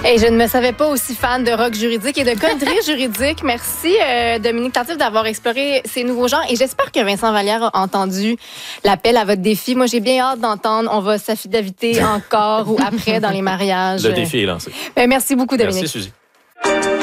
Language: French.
Et je ne me savais pas aussi fan de rock juridique et de country juridique. Merci, Dominique Tardif, d'avoir exploré ces nouveaux genres. Et j'espère que Vincent Vallière a entendu l'appel à votre défi. Moi, j'ai bien hâte d'entendre. On va s'affidaviter encore ou après dans les mariages. Le défi est lancé. Merci beaucoup, Dominique. Merci, Suzy.